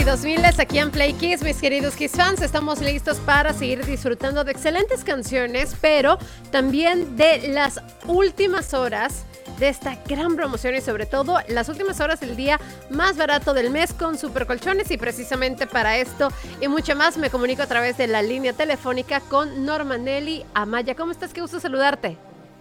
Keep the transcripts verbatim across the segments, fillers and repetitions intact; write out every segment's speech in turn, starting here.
dos mil aquí en Play Kiss, mis queridos Kiss fans, estamos listos para seguir disfrutando de excelentes canciones, pero también de las últimas horas de esta gran promoción y sobre todo las últimas horas del día más barato del mes con Super Colchones. Y precisamente para esto y mucho más me comunico a través de la línea telefónica con Normanely Amaya. ¿Cómo estás? Qué gusto saludarte.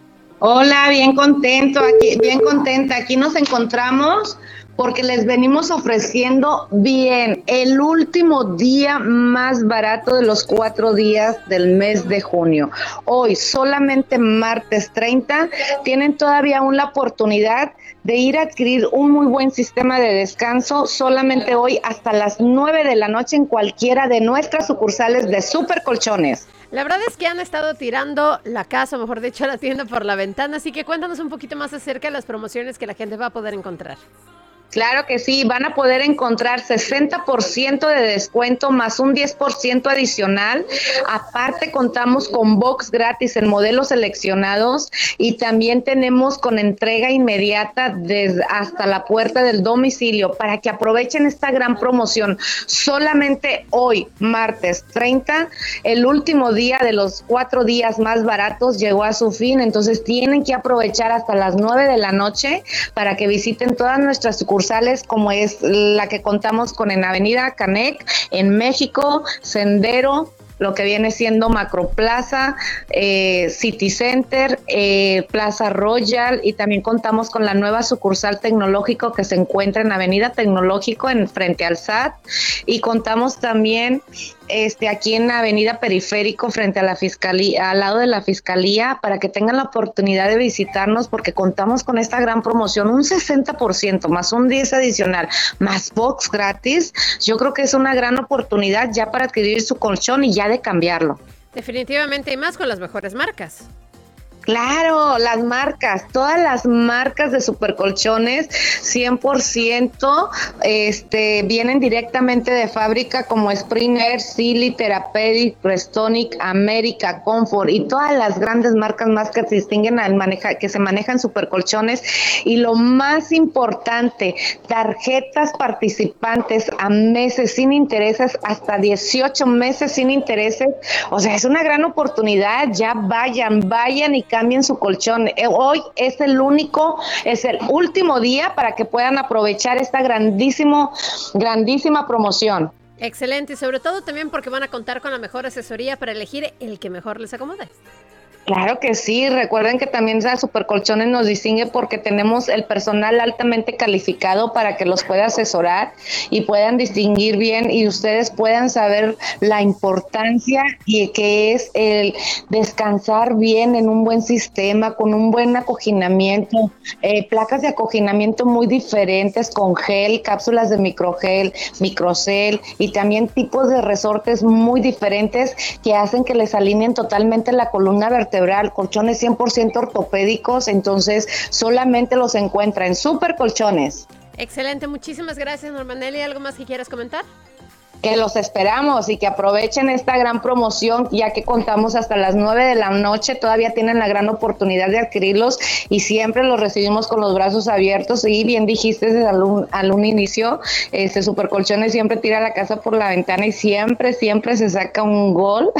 Hola, bien contento, aquí, bien contenta. Aquí nos encontramos porque les venimos ofreciendo bien el último día más barato de los cuatro días del mes de junio. Hoy, solamente martes treinta, tienen todavía aún la oportunidad de ir a adquirir un muy buen sistema de descanso solamente hoy hasta las nueve de la noche en cualquiera de nuestras sucursales de Super Colchones. La verdad es que han estado tirando la casa, o mejor dicho, la tienda por la ventana, así que cuéntanos un poquito más acerca de las promociones que la gente va a poder encontrar. Claro que sí, van a poder encontrar sesenta por ciento de descuento más un diez por ciento adicional. Aparte contamos con box gratis en modelos seleccionados y también tenemos con entrega inmediata desde hasta la puerta del domicilio para que aprovechen esta gran promoción. Solamente hoy, martes treinta, el último día de los cuatro días más baratos llegó a su fin, entonces tienen que aprovechar hasta las nueve de la noche para que visiten todas nuestras sucursales, como es la que contamos con en Avenida Canec, en México, Sendero, lo que viene siendo Macroplaza, eh, City Center, eh, Plaza Royal, y también contamos con la nueva sucursal Tecnológico que se encuentra en Avenida Tecnológico en frente al S A T, y contamos también este aquí en Avenida Periférico frente a la Fiscalía, al lado de la Fiscalía, para que tengan la oportunidad de visitarnos porque contamos con esta gran promoción, un sesenta por ciento más un diez adicional, más box gratis. Yo creo que es una gran oportunidad ya para adquirir su colchón y ya de cambiarlo. Definitivamente, y más con las mejores marcas. Claro, las marcas, todas las marcas de Super Colchones, cien por ciento este, vienen directamente de fábrica, como Springer, Silly, Therapeutic, Prestonic, América, Comfort y todas las grandes marcas más que se distinguen al manejar, que se manejan Super Colchones. Y lo más importante, tarjetas participantes a meses sin intereses, hasta dieciocho meses sin intereses. O sea, es una gran oportunidad. Ya vayan, vayan y cambien su colchón. Hoy es el único, es el último día para que puedan aprovechar esta grandísimo, grandísima promoción. Excelente, y sobre todo también porque van a contar con la mejor asesoría para elegir el que mejor les acomode. Claro que sí, recuerden que también a Super Colchones nos distingue porque tenemos el personal altamente calificado para que los pueda asesorar y puedan distinguir bien y ustedes puedan saber la importancia y que es el descansar bien en un buen sistema, con un buen acoginamiento, eh, placas de acoginamiento muy diferentes con gel, cápsulas de microgel, microcel y también tipos de resortes muy diferentes que hacen que les alineen totalmente la columna vertebral. Colchones cien por ciento ortopédicos, entonces solamente los encuentra en Super Colchones. Excelente, muchísimas gracias, Normanely. ¿Algo más que quieras comentar? Que los esperamos y que aprovechen esta gran promoción, ya que contamos hasta las nueve de la noche, todavía tienen la gran oportunidad de adquirirlos y siempre los recibimos con los brazos abiertos. Y bien dijiste desde al un, al un inicio, este Super Colchones siempre tira la casa por la ventana y siempre, siempre se saca un gol.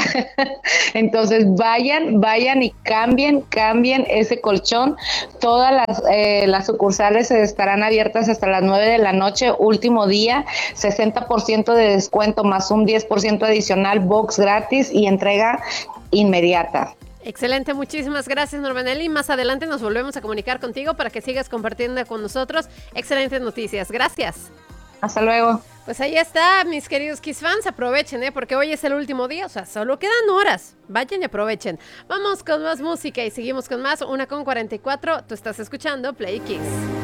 Entonces vayan, vayan y cambien, cambien ese colchón. Todas las, eh, las sucursales estarán abiertas hasta las nueve de la noche, último día, sesenta por ciento de descuento cuento más un diez por ciento adicional, box gratis y entrega inmediata. Excelente, muchísimas gracias, Normanely. Más adelante nos volvemos a comunicar contigo para que sigas compartiendo con nosotros excelentes noticias. Gracias. Hasta luego. Pues ahí está, mis queridos Kiss fans, aprovechen, ¿eh? Porque hoy es el último día, o sea, solo quedan horas. Vayan y aprovechen. Vamos con más música y seguimos con más, una con cuarenta y cuatro. Tú estás escuchando Play Kiss.